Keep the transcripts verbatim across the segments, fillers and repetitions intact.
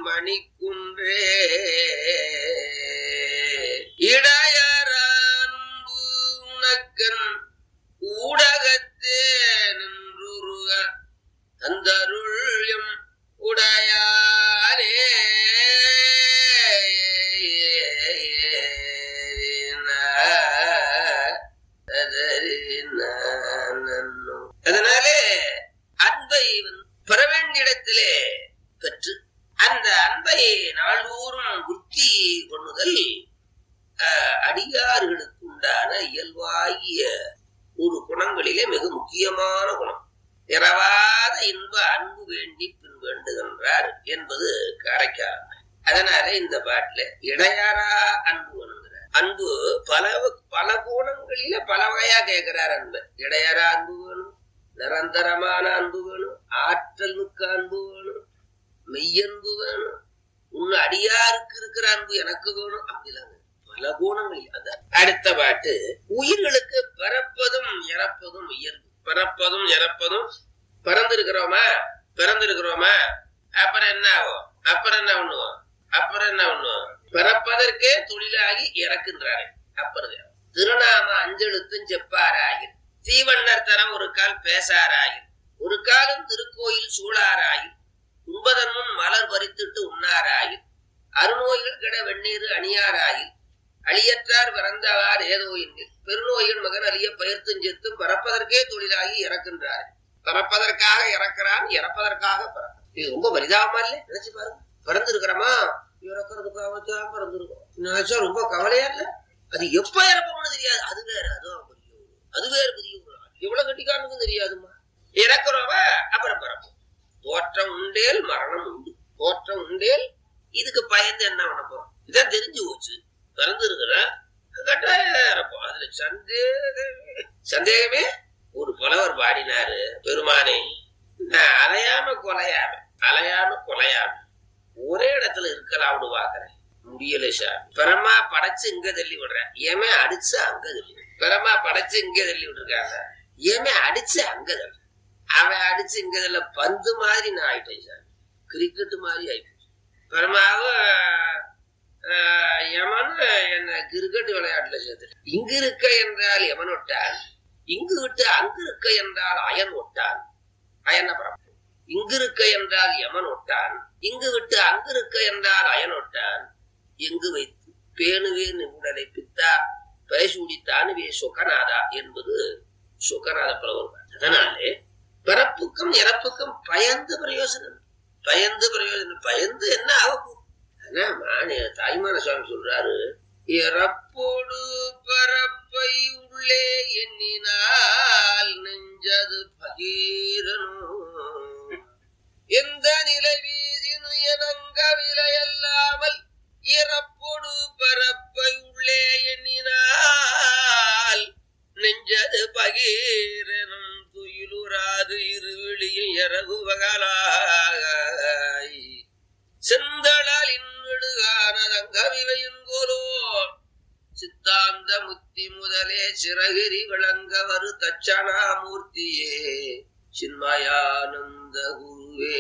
மணிக்குன்றே இடையரான்பு உனக்கன் ஊடகத்தே நின்றுருக தந்தருள்யம் உடையாரே. அதனாலே அன்பை பெற வேண்டிய இடத்திலே பெற்று அந்த அன்பை நாள்தோறும் புத்தி பண்ணுதல் அடியார்களுக்கு உண்டான இயல்பாகிய ஒரு குணங்களிலே மிக முக்கியமான குணம். இரவாத இன்ப அன்பு வேண்டி பின் வேண்டுகின்றார் என்பது காரைக்கால். அதனால இந்த பாட்டுல இடையாரா அன்பு வேணுங்கிறார். அன்பு பல பல கோணங்களில பல வகையா கேட்கிறார். அன்பு இடையாரா அன்பு வேணும், நிரந்தரமான அன்பு வேணும், ஆற்றல் மிக்க அன்பு வேணும், மெய்யன்பு வேணும், உன் அடியாருக்கு இருக்கிற அன்பு எனக்கு வேணும். அப்படிலாம் பல கோணங்கள். அதான் அடுத்த பாட்டு உயிர்களுக்கு பிறப்பதும் இறப்பதும் இயல்பு. பிறப்பதும் இறப்பதும் பிறந்திருக்கிறோமா பிறந்திருக்கிறோமா அப்புறம் என்ன ஆகும்? அப்புறம் என்ன பண்ணுவோம்? அப்புறம் என்ன பண்ணுவோம்? பிறப்பதற்கே தொழிலாகி இறக்குன்றாரு. அப்புறம் திருநாம அஞ்செழுத்தும் செப்பாராயில் தீவண்ணர் தரம் ஒரு கால் பேசாராயில் ஒரு காலம் திருக்கோயில் சூழாராயில் உண்பதன் முன் மலர் பறித்துட்டு உண்ணாராயில் அருநோய்கள் கிட வெந்நீர் அணியாராயில் அழியற்றார் பிறந்தவார் ஏதோ எண்ணில் பெருநோயின் மகன் அழிய பயிர்த்தும் செத்தும் பறப்பதற்கே தொழிலாகி இறக்கின்றார். பிறப்பதற்காக இறக்கிறான், இறப்பதற்காக பிறக்க. இது ரொம்ப பரிதாபமா இல்ல? நினைச்சு பாருங்க. பிறந்திருக்கிறோமா இறக்குறதுக்காக பிறந்திருக்கோம். நினைச்சா ரொம்ப கவலையா இல்ல? அது எப்ப இறப்போம்னு தெரியாது. அது வேற, அதுவும் பெரிய அது வேற பெரிய எவ்வளவு கட்டிக்காரனுக்கும் தெரியாதுமா. இறக்குறோமா அப்புறம் பிறப்போம். தோற்றம் உண்டேல் மரணம் உண்டு. தோற்றம் உண்டேல் இதுக்கு பயந்து என்ன பண்ண போறோம்? இதான் தெரிஞ்சு போச்சு. பிறந்து இருக்கிற கட்டாயம் இறப்போம். அதுல சந்தேக சந்தேகமே. ஒரு புலவர் பாடினாரு, பெருமானே நான் அலையாம கொலையாம அலையாம கொலையாம ஒரே இடத்துல இருக்கலாம்னு பாக்குறேன், முடியல சாமி. பெறமா படைச்சு இங்க தள்ளி விடுறேன், ஏமே அடிச்சு அங்க தள்ளி. பெறமா படைச்சு இங்க தள்ளி விட்டுருக்காங்க, ஏமே அடிச்சு அங்க தள்ளி. அவன் அடிச்சு இங்க தள்ள பந்து மாதிரி நான் ஆயிட்டேன் சாமி, கிரிக்கெட்டு மாதிரி ஆயிப்போச்சு. பெருமாவும் யமன் என்ன கிரிக்கெட் விளையாட்டுல சேர்த்து. இங்கு இருக்க என்றால் யமன் ஒட்டான், இங்கு விட்டு அங்கு இருக்க என்றால் அயன் ஒட்டான். அயன பரப்பு. இங்கு இருக்க என்றால் யமன் ஒட்டான், இங்கு விட்டு அங்கு இருக்க என்றால் அயன் ஒட்டான். எங்கு வைத்து பேணுவேன் உடலை பித்தா பயசூடித்தானுவே சொகநாதா என்பது சொகநாத புலவர். அதனாலே பிறப்புக்கும் இறப்புக்கும் பயந்து பிரயோஜனம். பயந்து பிரயோஜனம் பயந்து என்ன ஆகும்? ஆனா மானே தாய்மான சுவாமி சொல்றாரு, இறப்போடு பரப்பை உள்ளே எண்ணினால் நெஞ்சது பகீரனும் எந்த நிலை வீதினு எனங்க விலையல்லாமல் இறப்போடு பரப்பை உள்ளே எண்ணினால் நெஞ்சது பகீரனும் துயிலுறாது இருவிழியும் இறகுவகலாய் செந்தளால் இன்னுடுகானதங்கவிவையின் கோலோ சித்தாந்த முத்தி முதலே சிறகிரி விளங்க வரு தட்சணாமூர்த்தியே சின்மயானந்த குருவே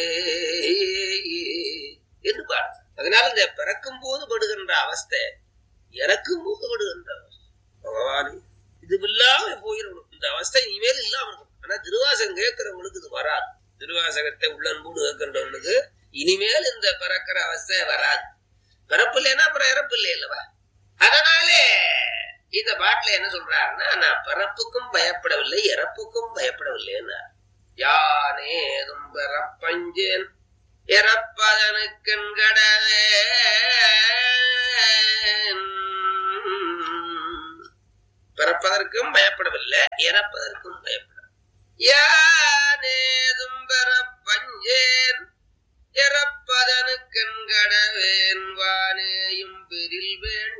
என்று பாடு. அதனால இந்த பிறக்கும் போது படுகின்ற அவஸ்தை இறக்கும் போது படுகின்ற அவஸ்தை பகவானே இது இல்லாம போயிடணும். இந்த அவஸ்தை இனிமேல் இல்லாம இருக்கும். ஆனா திருவாசகம் கேட்கிறவங்களுக்கு இது வராது. திருவாசகத்தை உள்ளன்போடு கேட்கின்றவங்களுக்கு இனிமேல் இந்த பிறக்கிற அவஸ்தை வராது. பிறப்பு இல்லைன்னா அப்புறம் இறப்பு இல்லை அல்லவா? அதனாலே இந்த பாட்டுல என்ன சொல்றாருன்னா, நான் பிறப்புக்கும் பயப்படவில்லை இறப்புக்கும் பயப்படவில்லை. யானேதும் பிறப்பஞ்சேன் இறப்பதனுக்கடவே பிறப்பதற்கும் பயப்படவில்லை இறப்பதற்கும் பயப்பட. யானேதும் பிறப்பஞ்சேன் இறப்பதனுக்கடவேன் வானேயும் பெரில்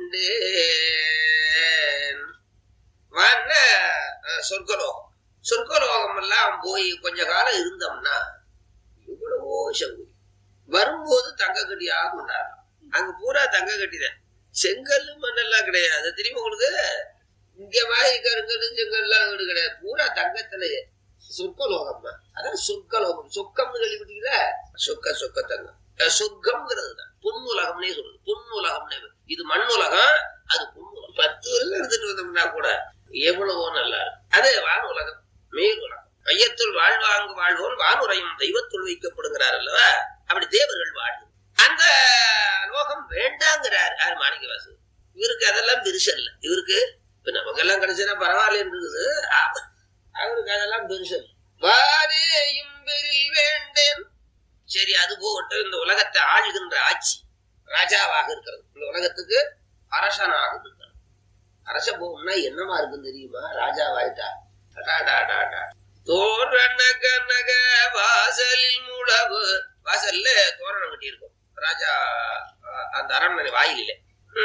வேண்டேன். வான சொர்க்கலோகம். சொர்க்கலோகம் எல்லாம் போய் கொஞ்ச காலம் இருந்தோம்னா எவ்வளவோ சௌகரியம். வரும்போது தங்க கட்டியாக கொண்டாடலாம். அங்க பூரா தங்க கட்டிதான், செங்கல் மண்ணெல்லாம் கிடையாது. தெரியுமா உங்களுக்கு? இங்க மாதிரி கருங்கல் செங்கல்லாம் வீடு கிடையாது, பூரா தங்கத்திலேயே. சொர்க்கலோகம். அதான் சொர்க்கலோகம். சொக்கம்னு கேள்விப்பட்டீங்களா? சொக்க சொக்க தங்கம். சொர்க்கம்ங்கிறது தான் பொன் உலகம்னே சொல்றது. பொன் உலகம்னே இது மண் உலகம், அது பொன் உலகம். பத்து வருஷம் எடுத்துட்டு வந்தோம்னா கூட எவ்வளவோ நல்லா இருக்கும். அது வான் உலகம், மேல் உலகம். மையத்துள் வாழ்வாங்கு வாழ்வோன் வானுரையும் தெய்வத்துள் வைக்கப்படுகிறார் அல்லவா, அப்படி தேவர்கள் வாழ்வு. அந்த லோகம் வேண்டாங்கிறார் யார்? மாணிக்கவாசு. இவருக்கு அதெல்லாம் பெருசு இல்ல. இவருக்கு இப்ப நமக்கெல்லாம் கிடைச்சா பரவாயில்ல, அவருக்கு அதெல்லாம் பெருசு இல்லை. வாரேயும் பெரில் வேண்டேன். சரி, அது போகட்டும். இந்த உலகத்தை ஆளுகின்ற ஆட்சி ராஜாவாக இருக்கிறது, இந்த உலகத்துக்கு அரசனாக இருக்கிறது. அரச போகணும்னா என்னமா இருக்குன்னு தெரியுமா? ராஜாவாயிட்டா தோரண கனக வாசலில் முழவு. வாசல்ல தோரணம் கட்டி இருக்கும் ராஜா அந்த அரண்மனை வாயிலே.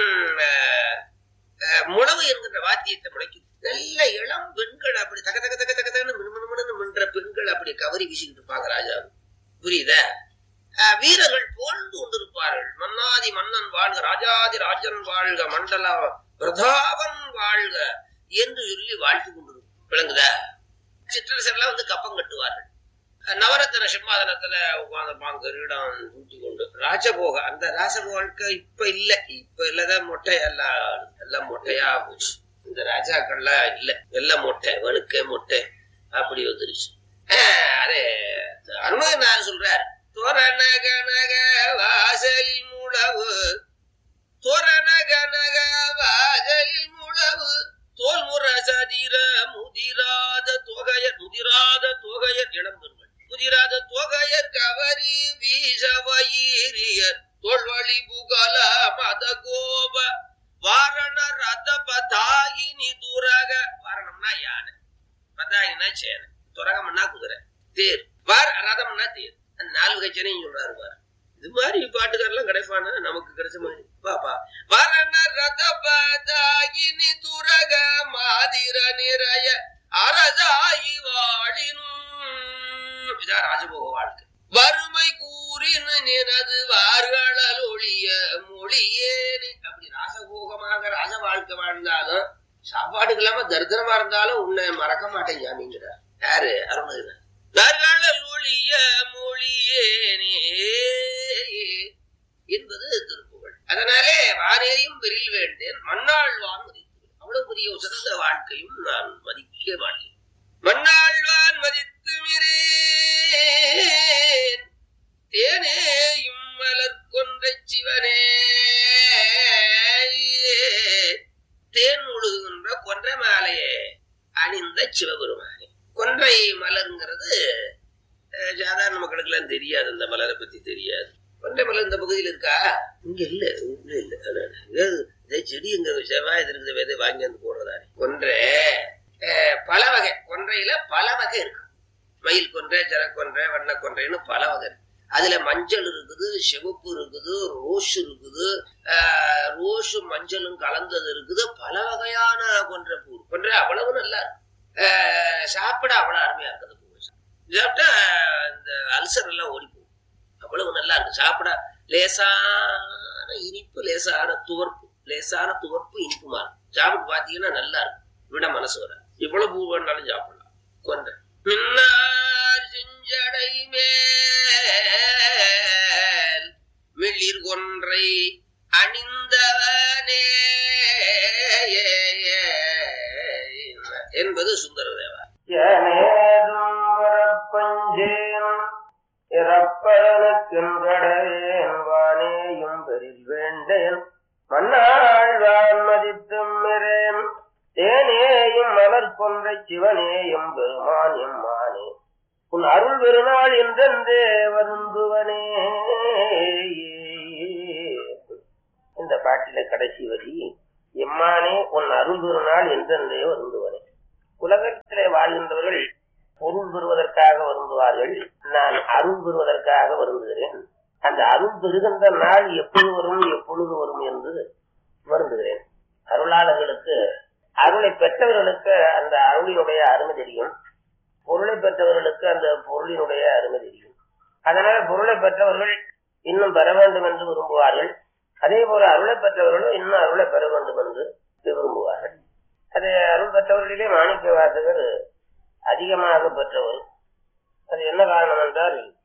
முழவு என்கின்ற வாத்தியத்தை முளைக்கும். நல்ல இளம் பெண்கள் அப்படி தக தக தக தக தகன்னு மினுமினு மின்ற பெண்கள் அப்படி கவரி வீசிக்கிட்டு இருப்பாங்க ராஜா. புரியுதா? வீரர்கள் போழ்ந்து கொண்டிருப்பார்கள். மன்னாதி மன்னன் வாழ்க, ராஜாதி ராஜன் வாழ்க, மண்டல பிரதாபன் வாழ்க என்று சொல்லி வாழ்த்து கொண்டிருக்கும். விளங்குதா? சிற்றரசர்லாம் வந்து கப்பம் கட்டுவார்கள். நவரத்ன சிம்மாதனத்துல உட்கார்ந்துப்பாங்க கிரீடம் தூக்கி கொண்டு. ராஜபோக அந்த ராசபோக இப்ப இல்ல, இப்ப இல்லதான் மொட்டை எல்லாம் எல்லாம் மொட்டையா போச்சு. இந்த ராஜாக்கள்லாம் இல்ல, எல்லாம் மொட்டை, வெளுக்க மொட்டை அப்படி வந்துருச்சு. அதே அனுமதினார் சொல்றார், தோரண கனக வாசலில் முழவு, தோரண கனக வாசலில் முழவு, தோல் முற சதிர முதிராத தொகையர், முதிராத தொகையர் இளம் பெண்கள், முதிராத தொகையர் கவரி வீசவயிரியர், தோல்வழி புகல மத கோப வாரண ரத பதாயினி துரக. வாரணம்னா யானை, பதாயினா சேனை, துரகம்னா குதிரை, தேர், வார ரதம்னா தேர். நாலு கட்சனையும் சொல்றாரு பாரு. இது மாதிரி பாட்டுக்காரெல்லாம் கிடைப்பானா? நமக்கு கிடைச்ச மாதிரி பாப்பா. வாரண ரத பதாயினி துரக மாதிர நிறைய அரசாயி வாழினும். இதான் ராஜபோக வாழ்க்கை. வறுமை கூறின் நினது வார்களல் ஒளிய மொழியேனு. அப்படி ராசபோகமாக ராஜ வாழ்க்கை வாழ்ந்தாலும், சாப்பாடுக்கு இல்லாம தரித்திரமா இருந்தாலும் உன்னை மறக்க மாட்டேன் அப்படிங்கிறார். யாரு? அருணகிரிநாதர். வார்களல் ஒளிய மொழியேனே என்பது திருப்புகழ். அதனாலே வானேயும் பெரில் வேண்டேன், மண்ணாழ்வான் மதித்து. அவ்வளவு பெரிய சிறந்த வாழ்க்கையும் நான் மதிக்க மாட்டேன். மண்ணாழ்வான் மதித்து மிரேன், தேனேயும் மலர் கொன்ற சிவனே. தேன் ஒழுகுகின்ற கொன்றை மாலையே அணிந்த சிவபெருமானே. கொன்றை மலருங்கிறது சாதாரண மக்களுக்கு எல்லாம் தெரியாது. அந்த மலரை பத்தி தெரியாது. கொன்றை மலர் இந்த பகுதியில் இருக்கா? இங்க இல்ல, இல்ல இல்ல. செடி எங்க செவ்வாய் இருக்குது, விதை வாங்கி வந்து போடுறதானே. கொன்றை பல வகை, கொன்றையில பல வகை இருக்கு. மயில் கொன்றை, ஜரக்கொன்றை, வண்ண கொன்றைன்னு பல வகை இருக்கு. அதுல மஞ்சள் இருக்குது, சிவப்பு இருக்குது, ரோஸ் இருக்குது, ஆஹ் ரோஸும் மஞ்சளும் கலந்தது இருக்குது. பல வகையான கொன்றை பூ. கொன்றை அவ்வளவு நல்லா இருக்கு. ஆஹ் சாப்பிட அவ்வளவு அருமையா இருக்குது. பூ சாப்பிட்டா இந்த அல்சர் எல்லாம் ஓடி போகும். அவ்வளவு நல்லா இருக்கு. சாப்பிட லேசான இனிப்பு, லேசான துவர்ப்பு, லேசான துவர்ப்பு இனிப்புமா இருக்கும். சாப்பிட்டு பாத்தீங்கன்னா நல்லா இருக்கும். விட மனசு வர. இவ்வளவு பூ வேணாலும் சாப்பிடலாம். கொன்றை மின்னார் செஞ்சடை மேல் மிளிர் கொன்றை அணிந்தவனே என்பது சுந்தரதேவா. இறப்பதற்கின்றடையேன் வானேயும் பெரில் வேண்டேன், மன்னாழ்வான் மதித்தும் மிரேன், தேனேயும் மலர் கொன்றை சிவனேயும் பெருமான் எம்மானே, உன் அருள் பெருநாள் என்றென்றே வருந்துவனே. இந்த பாட்டில கடைசி வரி, எம்மானே உன் அருள் பெருநாள் என்றென்றே வருந்துவனே. உலகத்திலே வாழ்கின்றவர்கள் பொருள் பெறுவதற்காக வருந்துவார்கள். நான் அருள் பெறுவதற்காக வருந்துகிறேன். அந்த அருள் பெறுகின்ற நாள் எப்பொழுது வரும், எப்பொழுது வரும் என்று வருந்துகிறேன். அருளாளர்களுக்கு, அருளை பெற்றவர்களுக்கு அந்த அருளினுடைய அருமை தெரியும். பொருளை பெற்றவர்களுக்கு அந்த பொருளினுடைய அருமை தெரியும். அதனால பொருளை பெற்றவர்கள் இன்னும் பெற வேண்டும் என்று விரும்புவார்கள். அதே போல அருளை பெற்றவர்களும் இன்னும் அருளை பெற வேண்டும் என்று விரும்புவார்கள். அது அருள் பெற்றவர்களிலே மாணிக்க வாசகர் அதிகமாக பெற்றவர். அது என்ன காரணம் என்றால்,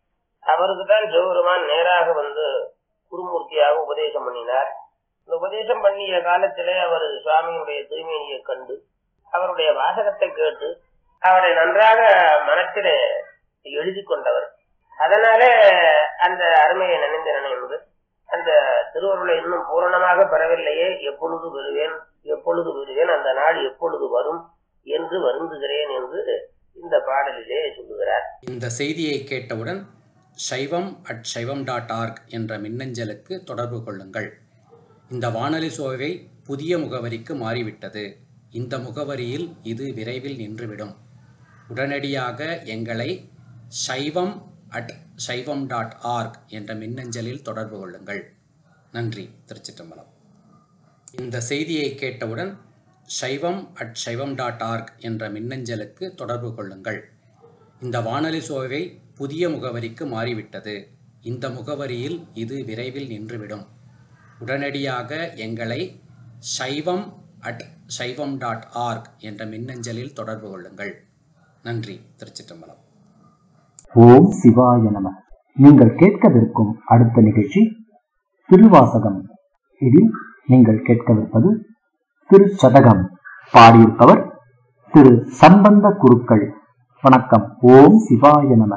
அவருக்கு தான் சிவபெருமான் நேராக வந்து குருமூர்த்தியாக உபதேசம் பண்ணினார். இந்த உபதேசம் பண்ணிய காலத்திலே அவர் சுவாமியுடைய தூய்மையை கண்டு அவருடைய வாசகத்தை கேட்டு அவரை நன்றாக மனத்திலே எழுதி கொண்டவர். அதனாலே அந்த அருமையை நினைந்து நினைந்து அந்த திருவருளை இன்னும் பூரணமாக பெறவில்லையே, எப்பொழுது பெறுவேன் எப்பொழுது பெறுவேன் அந்த நாள் எப்பொழுது வரும் என்று வருந்துகிறேன் என்று இந்த பாடலிலே சொல்லுகிறார். இந்த செய்தியை கேட்டவுடன் சைவம் அட் சைவம் டாட் ஆர்க் என்ற மின்னஞ்சலுக்கு தொடர்பு கொள்ளுங்கள். இந்த வானொலி சோவை புதிய முகவரிக்கு மாறிவிட்டது. இந்த முகவரியில் இது விரைவில் நின்றுவிடும். உடனடியாக எங்களை சைவம் அட் சைவம் டாட் ஆர்க் என்ற மின்னஞ்சலில் தொடர்பு கொள்ளுங்கள். நன்றி. திருச்சிற்றம்பலம். இந்த செய்தியை கேட்டவுடன் சைவம் அட் சைவம் டாட் ஆர்க் என்ற மின்னஞ்சலுக்கு தொடர்பு கொள்ளுங்கள். இந்த வானொலி சோவை புதிய முகவரிக்கு மாறிவிட்டது. இந்த முகவரியில் இது விரைவில் நின்றுவிடும். உடனடியாக எங்களை சைவம் அட் சைவம் டாட் ஆர்க் என்ற மின்னஞ்சலில் தொடர்பு கொள்ளுங்கள். நன்றி. திருச்சிற்றம்பலம். ஓம் சிவாய நம. நீங்கள் கேட்கவிருக்கும் அடுத்த நிகழ்ச்சி திருவாசகம். இதில் நீங்கள் கேட்கவிருப்பது திருச்சதகம். பாடியிருப்பவர் திரு சம்பந்த குருக்கள். வணக்கம். ஓம் சிவாய நம.